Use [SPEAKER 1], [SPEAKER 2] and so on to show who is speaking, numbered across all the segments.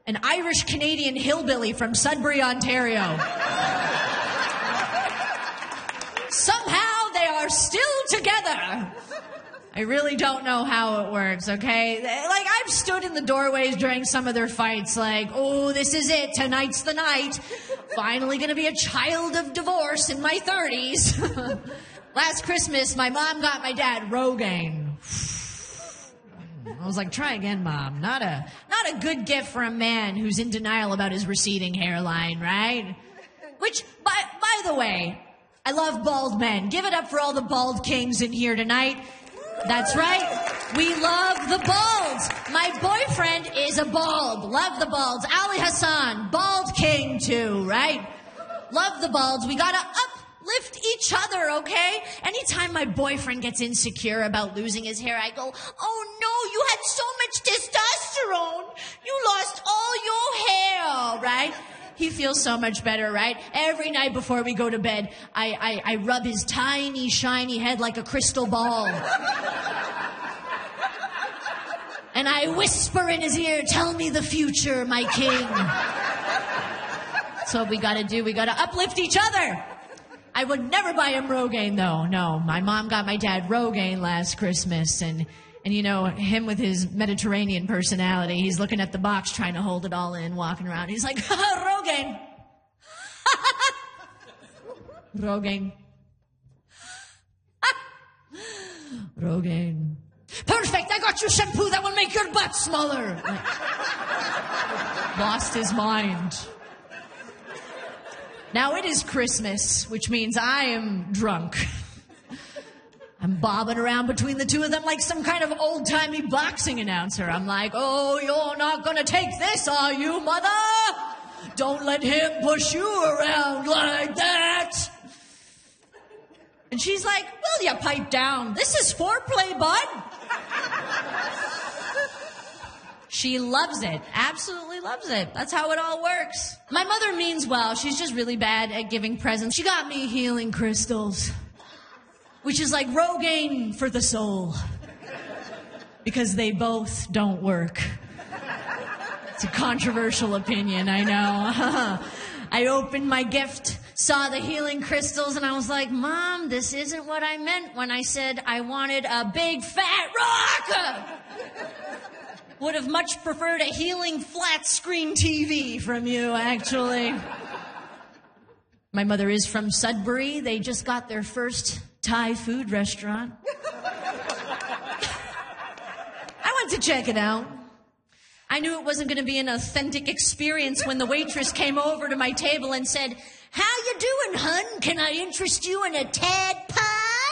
[SPEAKER 1] an Irish-Canadian hillbilly from Sudbury, Ontario. Somehow they are still together. I really don't know how it works, okay? Like, I've stood in the doorways during some of their fights, like, oh, this is it, tonight's the night. Finally gonna be a child of divorce in my 30s. Last Christmas, my mom got my dad Rogaine. I was like, try again, Mom. Not a good gift for a man who's in denial about his receding hairline, right? Which, by the way, I love bald men. Give it up for all the bald kings in here tonight. That's right. We love the balds. My boyfriend is a bald. Love the balds. Ali Hassan, bald king too, right? Love the balds. We gotta uplift each other, okay? Anytime my boyfriend gets insecure about losing his hair, I go, oh no, you had so much testosterone. You lost all your hair, right? He feels so much better, right? Every night before we go to bed, I rub his tiny, shiny head like a crystal ball. And I whisper in his ear, tell me the future, my king. That's what we gotta do. We gotta uplift each other. I would never buy him Rogaine, though. No, my mom got my dad Rogaine last Christmas, and you know, him with his Mediterranean personality, he's looking at the box trying to hold it all in, walking around. He's like, Rogaine. Rogaine. Rogaine. Perfect, I got you shampoo that will make your butt smaller. Lost his mind. Now it is Christmas, which means I am drunk. I'm bobbing around between the two of them like some kind of old-timey boxing announcer. I'm like, oh, you're not gonna take this, are you, mother? Don't let him push you around like that. And she's like, will you pipe down? This is foreplay, bud. She loves it. Absolutely loves it. That's how it all works. My mother means well. She's just really bad at giving presents. She got me healing crystals, which is like Rogaine for the soul, because they both don't work. It's a controversial opinion, I know. I opened my gift, saw the healing crystals, and I was like, Mom, this isn't what I meant when I said I wanted a big fat rock. Would have much preferred a healing flat screen TV from you, actually. My mother is from Sudbury. They just got their first Thai food restaurant. I went to check it out. I knew it wasn't going to be an authentic experience when the waitress came over to my table and said, how you doing, hun? Can I interest you in a Tad Pie?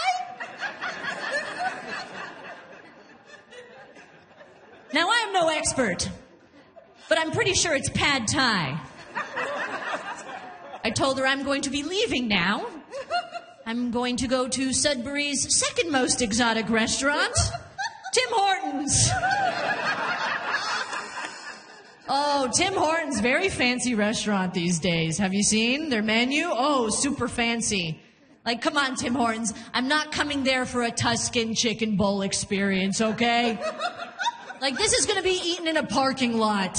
[SPEAKER 1] Now, I'm no expert, but I'm pretty sure it's Pad Thai. I told her I'm going to be leaving now. I'm going to go to Sudbury's second most exotic restaurant, Tim Hortons. Oh, Tim Hortons, very fancy restaurant these days. Have you seen their menu? Oh, super fancy. Like, come on, Tim Hortons. I'm not coming there for a Tuscan chicken bowl experience, okay? Like, this is going to be eaten in a parking lot.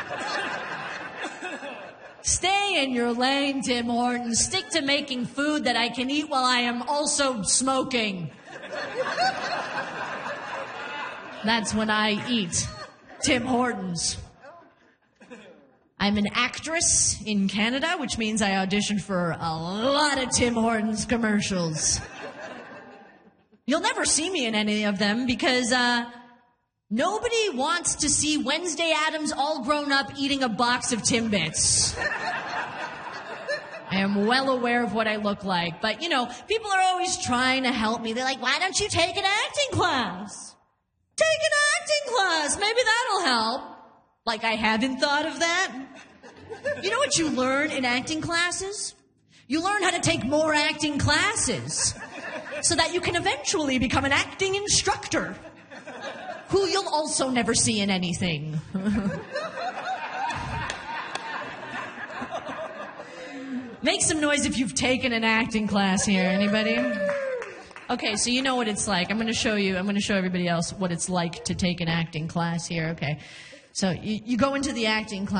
[SPEAKER 1] Stay in your lane, Tim Hortons. Stick to making food that I can eat while I am also smoking. That's when I eat Tim Hortons. I'm an actress in Canada, which means I auditioned for a lot of Tim Hortons commercials. You'll never see me in any of them because, nobody wants to see Wednesday Addams all grown up eating a box of Timbits. I am well aware of what I look like, but, you know, people are always trying to help me. They're like, why don't you take an acting class? Take an acting class. Maybe that'll help. Like, I haven't thought of that. You know what you learn in acting classes? You learn how to take more acting classes so that you can eventually become an acting instructor, who you'll also never see in anything. Make some noise if you've taken an acting class here. Anybody? Okay, so you know what it's like. I'm going to show everybody else what it's like to take an acting class here. Okay. So you go into the acting class.